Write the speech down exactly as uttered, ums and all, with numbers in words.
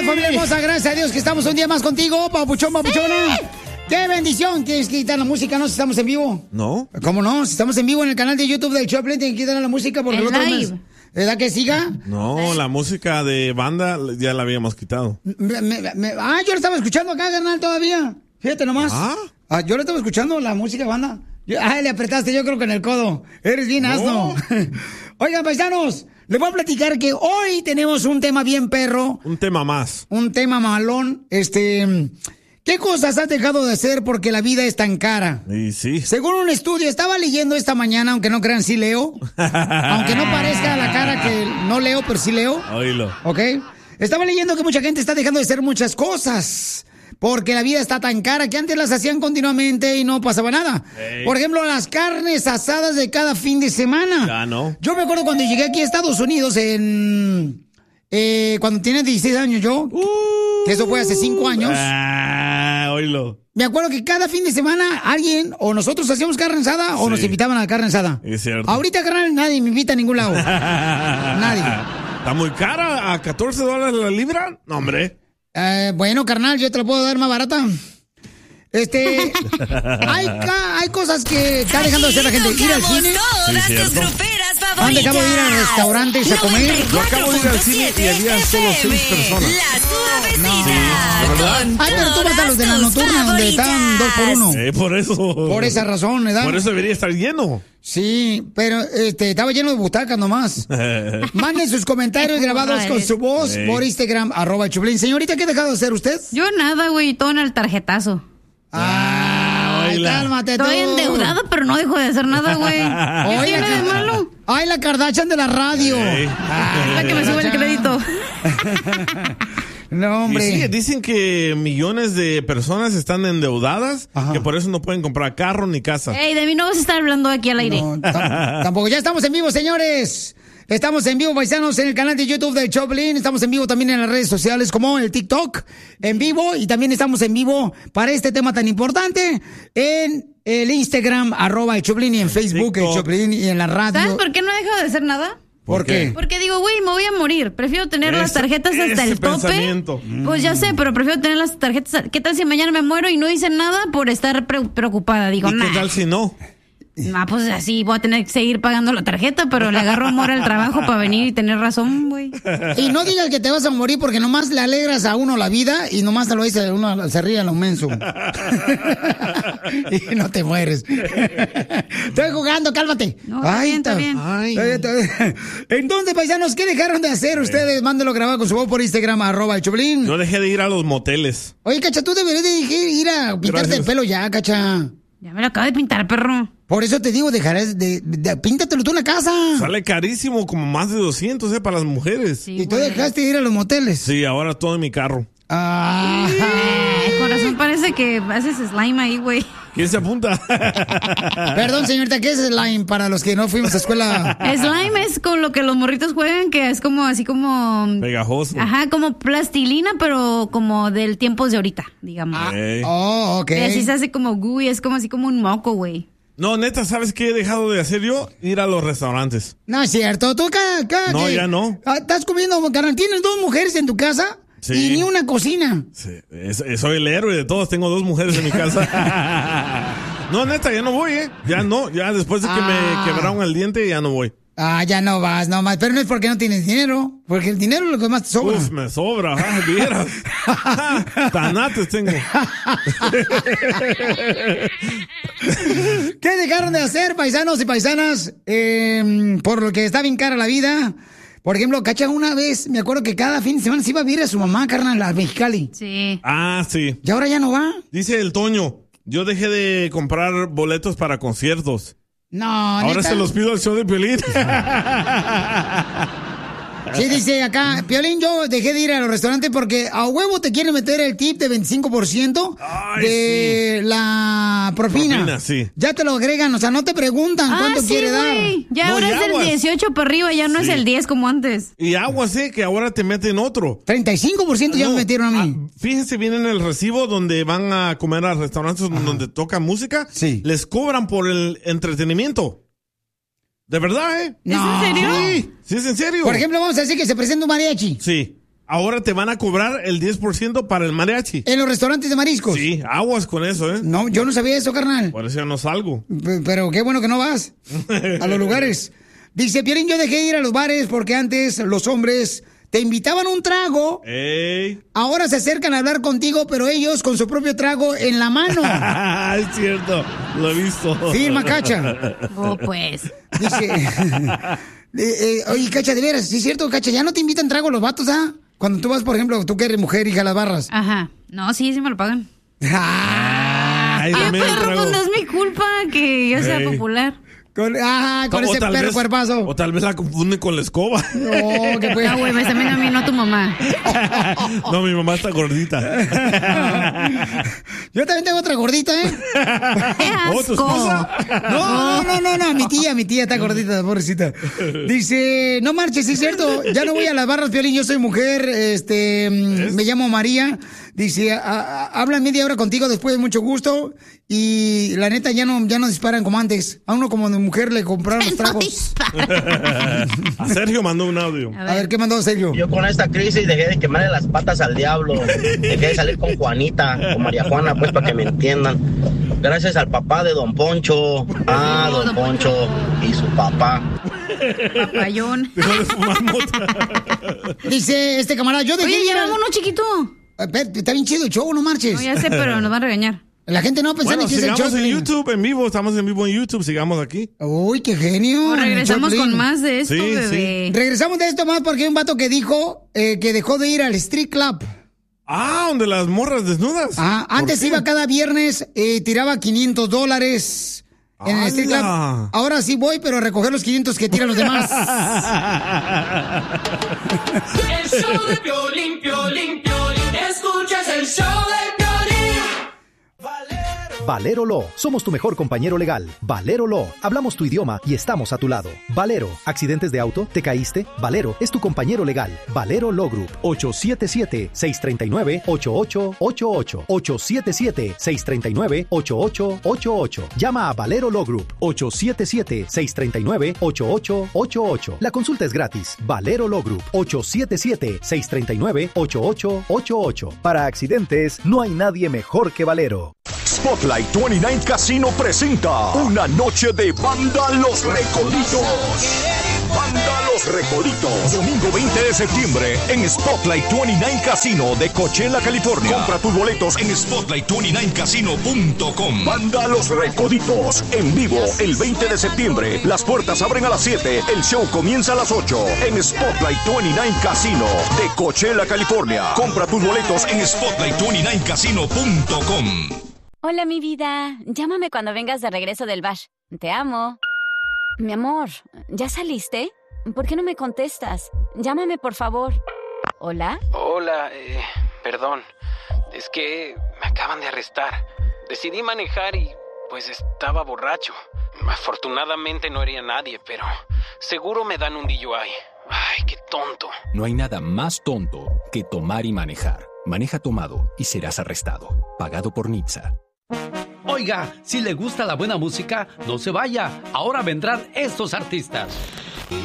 tardes, familia hermosa. Gracias a Dios que estamos un día más contigo, papuchón, papuchona. Sí. ¡Qué bendición! ¿Tienes que quitar la música, no? Si estamos en vivo. ¿No? ¿Cómo no? Si estamos en vivo en el canal de YouTube del Choplin, tienen que quitar la música porque el otro mes... ¿Verdad que siga? No, la música de banda ya la habíamos quitado. Me, me, me, ah, yo la estaba escuchando acá, carnal, todavía. Fíjate nomás. ¿Ah? Ah, yo la estaba escuchando, la música de banda. Yo, ah, le apretaste, yo creo que en el codo. Eres bien asno. No. Oigan, paisanos, les voy a platicar que hoy tenemos un tema bien perro. Un tema más. Un tema malón. Este... ¿Qué cosas has dejado de hacer porque la vida es tan cara? Y sí. Según un estudio, estaba leyendo esta mañana, aunque no crean, sí leo. Aunque no parezca la cara que no leo, pero sí leo. Oílo. ¿Ok? Estaba leyendo que mucha gente está dejando de hacer muchas cosas porque la vida está tan cara que antes las hacían continuamente y no pasaba nada. Hey. Por ejemplo, las carnes asadas de cada fin de semana. Ya no. Yo me acuerdo cuando llegué aquí a Estados Unidos en... Eh, cuando tenía dieciséis años yo, uh, que eso fue hace cinco años. Ah, oílo. Me acuerdo que cada fin de semana alguien, o nosotros hacíamos carne asada, o sí. nos invitaban a la carne asada. Es cierto. Ahorita, carnal, nadie me invita a ningún lado. Nadie. ¿Está muy cara? ¿A catorce dólares la libra? No, hombre. Eh, bueno, carnal, yo te lo puedo dar más barata. Este, hay, hay cosas que está dejando de hacer la gente. Ir al cine. Sí, ¿Han dejado de ir a restaurantes a comer? Yo acabo de ir al cine y había solo seis personas. La no, ¿verdad? Ay, pero tú vas a los de la nocturna donde están dos por uno. Eh, por eso. Por esa razón, ¿verdad? Por eso debería estar lleno. Sí, pero este estaba lleno de butacas nomás. Manden sus comentarios grabados con su voz hey. por Instagram, arroba Choplin. Señorita, ¿qué ha dejado de hacer usted? Yo nada, güey, todo en el tarjetazo. Ah, Ay, cálmate tú. Estoy endeudada, pero no dejo de hacer nada, güey. ¿Qué tiene de malo? Ay, la Kardashian de la radio. Hey. Ay, la que me sube el crédito. No, hombre. Y sí, dicen que millones de personas están endeudadas, Ajá. que por eso no pueden comprar carro ni casa. Ey, de mí no vas a estar hablando aquí al aire. No, tampoco. Ya estamos en vivo, señores. Estamos en vivo, paisanos, en el canal de YouTube del Choplin. Estamos en vivo también en las redes sociales como el TikTok, en vivo. Y también estamos en vivo para este tema tan importante en el Instagram, arroba el Choplin, y en Facebook, TikTok. El Choplin, y en la radio. ¿Sabes por qué no he dejado de hacer nada? ¿Por qué? Porque digo, güey, me voy a morir. Prefiero tener ese, las tarjetas hasta el tope. Pues ya sé, pero prefiero tener las tarjetas. ¿Qué tal si mañana me muero y no hice nada por estar pre- preocupada? Digo, ¿y nah. qué tal si no? Ah, pues así voy a tener que seguir pagando la tarjeta, pero le agarro amor al trabajo para venir y tener razón, güey. Y no digas que te vas a morir porque nomás le alegras a uno la vida y nomás te lo dice uno, se ríe a lo menso. Y no te mueres. Estoy jugando, cálmate. No, está bien, está bien. Ay. Entonces, paisanos, ¿qué dejaron de hacer ustedes? Mándenlo grabado con su voz por Instagram, arroba el Choplin. Yo dejé de ir a los moteles. Oye, Cacha, tú deberías de ir a pintarte Gracias. el pelo ya, Cacha. Ya me lo acabo de pintar, perro. Por eso te digo, dejarás de, de, de píntatelo tú en la casa. Sale carísimo, como más de doscientos, ¿eh? Para las mujeres. Sí, y tú güey. dejaste de ir a los moteles. Sí, ahora todo en mi carro. Ah. El corazón parece que haces slime ahí, güey. ¿Quién se apunta? Perdón, señorita, ¿qué es slime para los que no fuimos a escuela? Slime es con lo que los morritos juegan, que es como así como... pegajoso. Ajá, como plastilina, pero como del tiempo de ahorita, digamos. Ah, oh, ok. Y así se hace como goo y es como así como un moco, güey. No, neta, ¿sabes qué he dejado de hacer yo? Ir a los restaurantes. No es cierto. Tú cada... cada no, que, ya no. Estás comiendo, carnal. ¿Tienes dos mujeres en tu casa? Sí. Y ni una cocina. Sí. Es, es, soy el héroe de todos. Tengo dos mujeres en mi casa. No, neta, ya no voy, ¿eh? Ya no. Ya después de que ah. me quebraron el diente, ya no voy. Ah, ya no vas, no más. Pero no es porque no tienes dinero. Porque el dinero es lo que más te sobra. Uf, me sobra. Ah, vieras. Tanates tengo. ¿Qué dejaron de hacer, paisanos y paisanas? Eh, por lo que está bien cara la vida. Por ejemplo, Cacha, una vez, me acuerdo que cada fin de semana se iba a ver a su mamá, carnal, a Mexicali. Sí. Ah, sí. ¿Y ahora ya no va? Dice el Toño, yo dejé de comprar boletos para conciertos. No, ahora ¿neta? Se los pido al show de Piolín. Sí, dice acá, Piolín, yo dejé de ir a los restaurantes porque a huevo te quieren meter el tip de veinticinco por ciento Ay, de sí. la propina. propina sí. Ya te lo agregan, o sea, no te preguntan ah, cuánto sí, quiere dar. Ya no, ahora es del dieciocho para arriba, ya no sí. es el diez como antes. Y agua sí, que ahora te meten otro. treinta y cinco por ciento ya no, me metieron a mí. Ah, fíjense bien en el recibo donde van a comer a restaurantes Ajá. donde toca música. Sí. Les cobran por el entretenimiento. ¿De verdad, eh? No. ¿Es en serio? Sí, sí es en serio. Por ejemplo, vamos a decir que se presenta un mariachi. Sí. ahora te van a cobrar el diez por ciento para el mariachi. ¿En los restaurantes de mariscos? Sí, aguas con eso, ¿eh? No, yo no sabía eso, carnal. Por eso ya no salgo. P- pero qué bueno que no vas a los lugares. Dice, Piolín, yo dejé de ir a los bares porque antes los hombres te invitaban un trago. Ey. Ahora se acercan a hablar contigo, pero ellos con su propio trago en la mano. Es cierto, lo he visto. Firma, Cacha. Oh, pues. Dice, eh, eh, oye, Cacha, de veras, ¿sí es cierto, Cacha? ¿Ya no te invitan trago los vatos, ah? Cuando tú vas, por ejemplo, tú que eres mujer, hija, a las barras. Ajá. No, sí, sí me lo pagan. Ay, Ay, también perro, trago. pues no es mi culpa que yo sea Ey. popular. Con, ajá, con O ese tal perro vez- cuerpazo. O tal vez la confunden con la escoba. No, que pues. No, güey, me también a mí, no a tu mamá. No, mi mamá está gordita. Yo también tengo otra gordita, ¿eh? ¡Qué ¿Oh, tu asco! esposa? No, no, no, no, mi tía, mi tía está gordita, pobrecita. Dice, no marches, sí es cierto, ya no voy a las barras, Piolín, yo soy mujer, este, mm, me llamo María. Dice, a- a- hablan media hora contigo después de mucho gusto y la neta ya no, ya no disparan como antes. A uno como de mujer le compraron los tragos. A Sergio mandó un audio. A ver, ¿qué mandó Sergio? Yo con esta crisis dejé de quemarle las patas al diablo. Dejé de salir con Juanita, con María Juana, pues para que me entiendan. Gracias al papá de Don Poncho. Ah, Don Poncho y su papá. Papayón. Dejó de fumar mota. Dice este camarada, yo dejé Oye, de ir ya al- vámonos, chiquito. Eh, espérate, está bien chido el show, no marches. No, ya sé, pero nos van a regañar. La gente no pensando Bueno, que es el show. sigamos en Piolín. YouTube, en vivo. Estamos en vivo en YouTube. Sigamos aquí. Uy, qué genio. O regresamos Choplin. con más de esto, Sí, bebé. Regresamos de esto más porque hay un vato que dijo eh, que dejó de ir al street club. Ah, donde las morras desnudas. Ah, ¿Por antes qué? iba cada viernes, eh, tiraba quinientos dólares en el street club. ¡Hala! Ahora sí voy, pero a recoger los quinientos que tiran los demás. El show de Piolín, Piolín, Piolín. Escuchas el show de Piolín. Valero Law. Somos tu mejor compañero legal. Valero Law. Hablamos tu idioma y estamos a tu lado. Valero. ¿Accidentes de auto? ¿Te caíste? Valero es tu compañero legal. Valero Law Group. ocho siete siete, seis tres nueve, ocho ocho ocho ocho. ocho siete siete, seis tres nueve, ocho ocho ocho ocho. Llama a Valero Law Group. ocho siete siete, seis tres nueve, ocho ocho ocho ocho. La consulta es gratis. Valero Law Group. ocho siete siete, seis tres nueve, ocho ocho ocho ocho. Para accidentes, no hay nadie mejor que Valero. Spotlight veintinueve Casino presenta una noche de Banda Los Recoditos. Banda Los Recoditos. Domingo veinte de septiembre en Spotlight veintinueve Casino de Coachella, California. Compra tus boletos en spotlight veintinueve casino punto com. Banda Los Recoditos. En vivo el veinte de septiembre. Las puertas abren a las siete. El show comienza a las ocho. En Spotlight veintinueve Casino de Coachella, California. Compra tus boletos en spotlight veintinueve casino punto com. Hola, mi vida. Llámame cuando vengas de regreso del bash. Te amo. Mi amor, ¿ya saliste? ¿Por qué no me contestas? Llámame, por favor. ¿Hola? Hola, eh, perdón. Es que me acaban de arrestar. Decidí manejar y pues estaba borracho. Afortunadamente no hería a nadie, pero seguro me dan un D U I. Ay, qué tonto. No hay nada más tonto que tomar y manejar. Maneja tomado y serás arrestado. Pagado por N H T S A. Oiga, si le gusta la buena música, no se vaya. Ahora vendrán estos artistas.